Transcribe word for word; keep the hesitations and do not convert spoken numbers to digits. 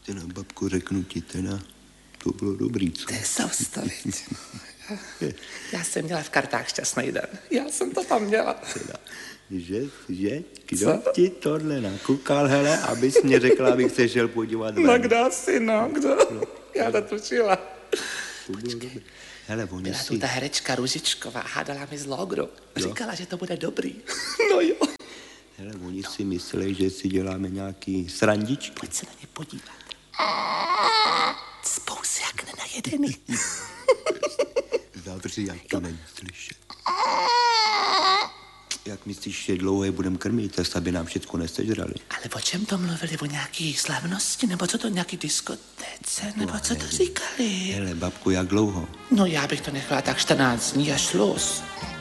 Teda, babko, řeknu ti teda, to bylo dobrý, co? To je soustavit. Já jsem měla v kartách šťastný den. Já jsem to tam měla. Teda, že, že, kdo co? Ti tohle nakukal, hele, abys mě řekla, abych se šel podívat ven. No kdo si, no, kdo? No, já to tušila. To bylo dobré. Hele, oni byla si... tu ta herečka Ružičková, hádala mi z Logru. Říkala, že to bude dobrý. No jo. Hele, oni si mysleli, že si děláme nějaký srandičky. Pojď se na ně podívat. Spous jak nenajedený. Zavři, ať to není slyšet. Jak myslíš, že dlouho je budem krmit, tak aby nám všechno nesežrali? Ale o čem to mluvili? O nějaký slavnosti? Nebo co to, nějaký diskotéce? Nebo no, co to říkali? Hele, babku, jak dlouho? No já bych to nechala tak čtrnáct dní až šluz.